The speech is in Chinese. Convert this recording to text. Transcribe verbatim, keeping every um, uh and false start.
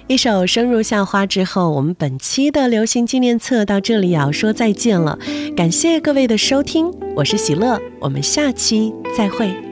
一首《生如夏花》之后，我们本期的流行纪念册到这里也要说再见了。感谢各位的收听，我是喜乐，我们下期再会。